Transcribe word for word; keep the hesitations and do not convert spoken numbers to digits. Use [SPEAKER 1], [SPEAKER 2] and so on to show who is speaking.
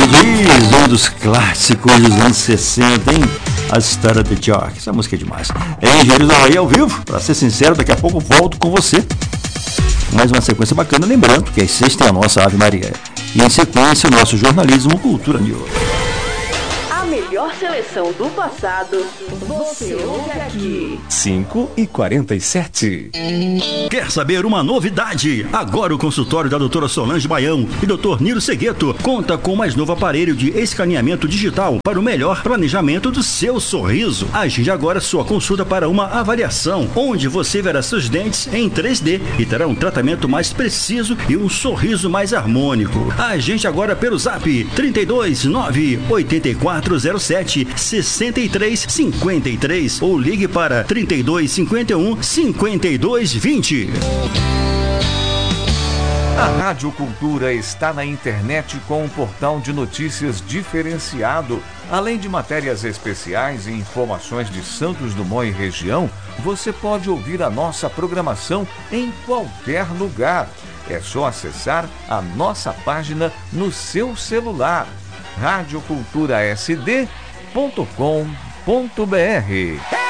[SPEAKER 1] Bee Gees, um dos clássicos dos anos sessenta, hein? A História de Jock. Essa música é demais. É Engenheiros da Havaí ao vivo. Pra ser sincero, daqui a pouco volto com você. Mais uma sequência bacana, lembrando que às seis tem a nossa Ave Maria. E em sequência, o nosso jornalismo Cultura News.
[SPEAKER 2] A melhor seleção do passado, você ouve aqui.
[SPEAKER 3] cinco e quarenta e sete.
[SPEAKER 1] Quer saber uma novidade? Agora o consultório da doutora Solange Baião e doutor Nilo Segueto conta com o mais novo aparelho de escaneamento digital para o melhor planejamento do seu sorriso. Agende agora sua consulta para uma avaliação, onde você verá seus dentes em três D e terá um tratamento mais preciso e um sorriso mais harmônico. Agende agora pelo zap trinta e dois, nove oitenta e quatro zero sete, sessenta e três cinquenta e três ou ligue para trinta e dois, cinquenta e um, cinquenta e dois, vinte.
[SPEAKER 4] A Rádio Cultura está na internet com um portal de notícias diferenciado. Além de matérias especiais e informações de Santos Dumont e região, você pode ouvir a nossa programação em qualquer lugar. É só acessar a nossa página no seu celular. rádio cultura s d ponto com ponto b r.